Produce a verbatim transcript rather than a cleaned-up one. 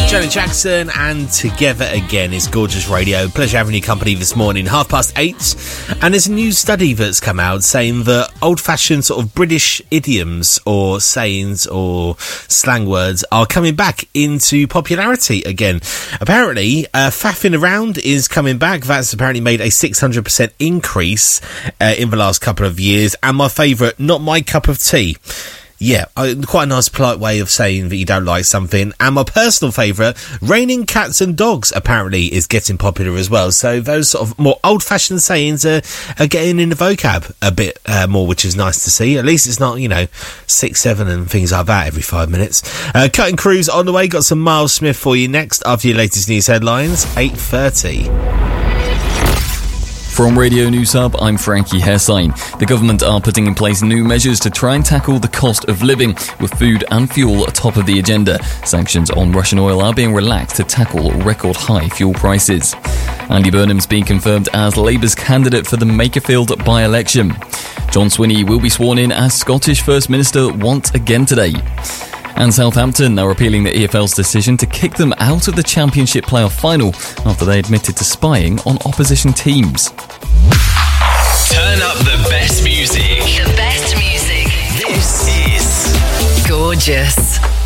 Janet Jackson and Together Again is Gorgeous Radio. Pleasure having your company this morning, half past eight. And there's a new study that's come out saying that old-fashioned sort of British idioms or sayings or slang words are coming back into popularity again. Apparently, uh, faffing around is coming back. That's apparently made a six hundred percent increase uh, in the last couple of years. And my favourite, not my cup of tea. Yeah, quite a nice polite way of saying that you don't like something. And my personal favourite, raining cats and dogs, apparently is getting popular as well. So those sort of more old-fashioned sayings are, are getting in the vocab a bit uh, more, which is nice to see. At least it's not, you know, six, seven and things like that every five minutes. Uh, Cutting Cruise on the way. Got some Miles Smith for you next after your latest news headlines, eight thirty. From Radio News Hub, I'm Frankie Hessine. The government are putting in place new measures to try and tackle the cost of living, with food and fuel atop of the agenda. Sanctions on Russian oil are being relaxed to tackle record high fuel prices. Andy Burnham's been confirmed as Labour's candidate for the Makerfield by-election. John Swinney will be sworn in as Scottish First Minister once again today. And Southampton are appealing the E F L's decision to kick them out of the Championship playoff final after they admitted to spying on opposition teams. Turn up the best music. The best music. This is Gorgeous.